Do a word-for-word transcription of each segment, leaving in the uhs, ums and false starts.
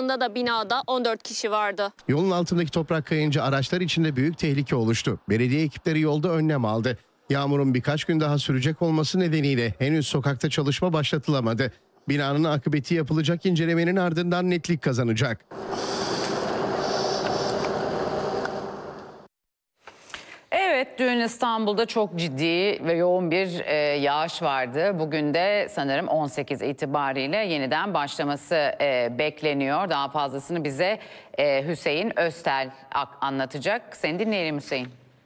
sırasında da binada on dört kişi vardı. Yolun altındaki toprak kayınca araçlar içinde büyük tehlike oluştu. Belediye ekipleri yolda önlem aldı. Yağmurun birkaç gün daha sürecek olması nedeniyle henüz sokakta çalışma başlatılamadı. Binanın akıbeti yapılacak incelemenin ardından netlik kazanacak. Evet, dün İstanbul'da çok ciddi ve yoğun bir e, yağış vardı. Bugün de sanırım on sekiz itibariyle yeniden başlaması e, bekleniyor. Daha fazlasını bize e, Hüseyin Öztel anlatacak. Seni dinleyelim Hüseyin.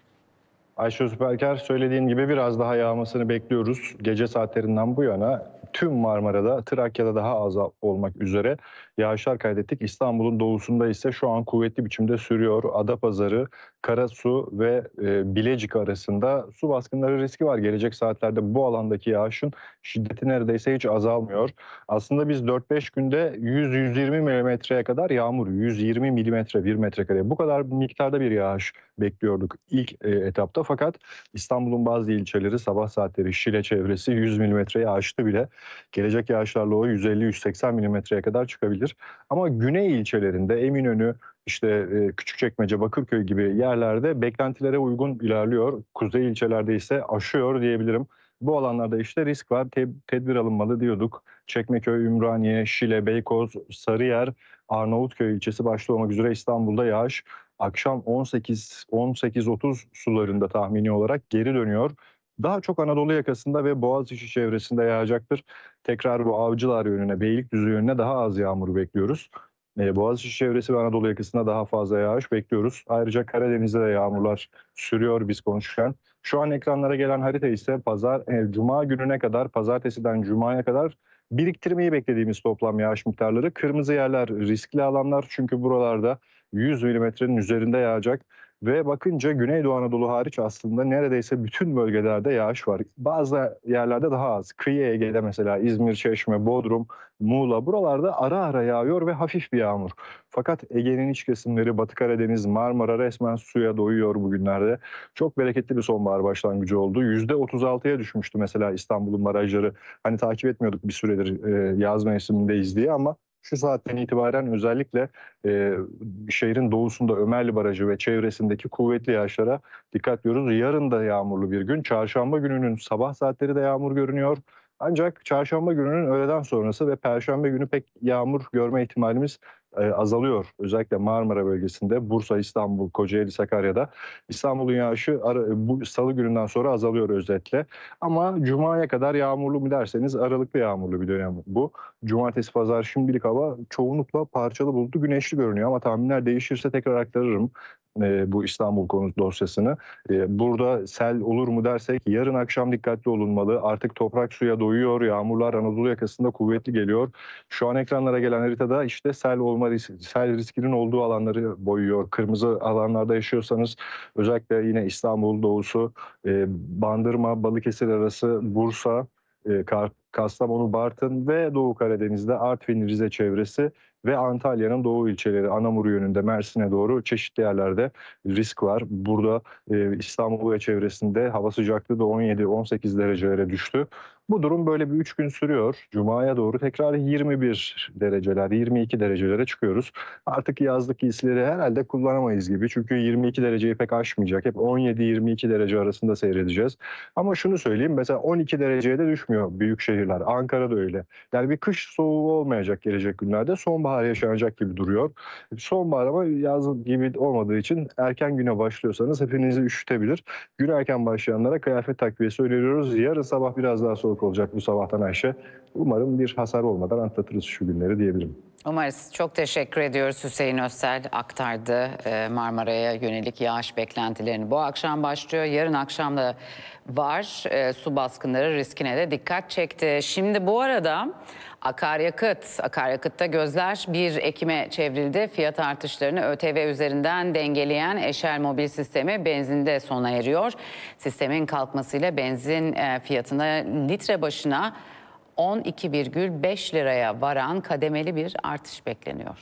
Ayşe Süperker, söylediğin gibi biraz daha yağmasını bekliyoruz. Gece saatlerinden bu yana tüm Marmara'da, Trakya'da daha az olmak üzere yağışlar kaydettik. İstanbul'un doğusunda ise şu an kuvvetli biçimde sürüyor. Adapazarı, Karasu ve e, Bilecik arasında su baskınları riski var. Gelecek saatlerde bu alandaki yağışın şiddeti neredeyse hiç azalmıyor. Aslında biz dört beş günde yüz yüz yirmi milimetreye kadar yağmur, yüz yirmi milimetre bir metrekare, bu kadar miktarda bir yağış bekliyorduk ilk e, etapta. Fakat İstanbul'un bazı ilçeleri sabah saatleri Şile çevresi yüz milimetreyi aştı bile. Gelecek yağışlarla o yüz elli yüz seksen milimetreye kadar çıkabilir. Ama güney ilçelerinde Eminönü, işte e, Küçükçekmece, Bakırköy gibi yerlerde beklentilere uygun ilerliyor. Kuzey ilçelerde ise aşıyor diyebilirim. Bu alanlarda işte risk var, te tedbir alınmalı diyorduk. Çekmeköy, Ümraniye, Şile, Beykoz, Sarıyer, Arnavutköy ilçesi başta olmak üzere İstanbul'da yağış akşam on sekiz on sekiz otuz sularında tahmini olarak geri dönüyor. Daha çok Anadolu yakasında ve Boğaziçi çevresinde yağacaktır. Tekrar bu Avcılar yönüne, Beylikdüzü yönüne daha az yağmur bekliyoruz. Ee, Boğaziçi çevresi ve Anadolu yakasında daha fazla yağış bekliyoruz. Ayrıca Karadeniz'de de yağmurlar sürüyor biz konuşurken. Şu an ekranlara gelen harita ise pazar, e, Cuma gününe kadar, pazartesiden Cuma'ya kadar biriktirmeyi beklediğimiz toplam yağış miktarları. Kırmızı yerler riskli alanlar, çünkü buralarda yüz milimetrenin üzerinde yağacak. Ve bakınca Güneydoğu Anadolu hariç aslında neredeyse bütün bölgelerde yağış var. Bazı yerlerde daha az. Kıyı Ege'de mesela İzmir, Çeşme, Bodrum, Muğla, buralarda ara ara yağıyor ve hafif bir yağmur. Fakat Ege'nin iç kesimleri, Batı Karadeniz, Marmara resmen suya doyuyor bugünlerde. Çok bereketli bir sonbahar başlangıcı oldu. yüzde otuz altıya düşmüştü mesela İstanbul'un barajları. Hani takip etmiyorduk bir süredir e, yaz mevsimindeyiz diye, ama şu saatten itibaren özellikle e, şehrin doğusunda Ömerli Barajı ve çevresindeki kuvvetli yağışlara dikkat ediyoruz. Yarın da yağmurlu bir gün. Çarşamba gününün sabah saatleri de yağmur görünüyor. Ancak çarşamba gününün öğleden sonrası ve perşembe günü pek yağmur görme ihtimalimiz e, azalıyor. Özellikle Marmara bölgesinde, Bursa, İstanbul, Kocaeli, Sakarya'da İstanbul'un yağışı ara, bu salı gününden sonra azalıyor özetle. Ama Cuma'ya kadar yağmurlu mu derseniz aralıklı yağmurlu bir dönem bu. Cumartesi, pazar şimdilik hava çoğunlukla parçalı bulutlu, güneşli görünüyor, ama tahminler değişirse tekrar aktarırım e, bu İstanbul konusu dosyasını. E, burada sel olur mu dersek, yarın akşam dikkatli olunmalı. Artık toprak suya doyuyor, yağmurlar Anadolu yakasında kuvvetli geliyor. Şu an ekranlara gelen haritada işte sel olma riski, sel riskinin olduğu alanları boyuyor. Kırmızı alanlarda yaşıyorsanız özellikle yine İstanbul doğusu, e, Bandırma, Balıkesir arası, Bursa, e, Kastamonu, Bartın ve Doğu Karadeniz'de Artvin, Rize çevresi ve Antalya'nın doğu ilçeleri, Anamur yönünde Mersin'e doğru çeşitli yerlerde risk var. Burada e, İstanbul ve çevresinde hava sıcaklığı da on yedi on sekiz derecelere düştü. Bu durum böyle bir üç gün sürüyor. Cuma'ya doğru tekrar yirmi bir dereceler, yirmi iki derecelere çıkıyoruz. Artık yazlık giysileri herhalde kullanamayız gibi. Çünkü yirmi iki dereceyi pek aşmayacak. Hep on yedi yirmi iki derece arasında seyredeceğiz. Ama şunu söyleyeyim, mesela on iki dereceye de düşmüyor büyük şehirler. Ankara da öyle. Yani bir kış soğuğu olmayacak gelecek günlerde. Sonbahar yaşanacak gibi duruyor. Sonbahar ama yaz gibi olmadığı için erken güne başlıyorsanız hepinizi üşütebilir. Gün erken başlayanlara kıyafet takviyesi öneriyoruz. Yarın sabah biraz daha soğuk olacak bu sabahtan Ayşe. Umarım bir hasar olmadan atlatırız şu günleri diyebilirim. Umarız. Çok teşekkür ediyoruz. Hüseyin Öztel aktardı Marmara'ya yönelik yağış beklentilerini. Bu akşam başlıyor. Yarın akşam da var. E, su baskınları riskine de dikkat çekti. Şimdi bu arada akaryakıt, akaryakıtta gözler bir Ekim'e çevrildi. Fiyat artışlarını ÖTV üzerinden dengeleyen Eşel Mobil sistemi benzinde sona eriyor. Sistemin kalkmasıyla benzin e, fiyatına litre başına on iki virgül beş liraya varan kademeli bir artış bekleniyor.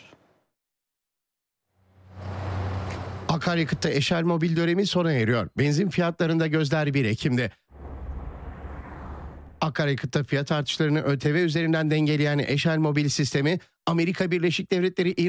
Akaryakıtta Eşel Mobil dönemi sona eriyor. Benzin fiyatlarında gözler bir Ekim'de. Akaryakıtta fiyat artışlarını ÖTV üzerinden dengeleyen Eşel Mobil sistemi Amerika Birleşik Devletleri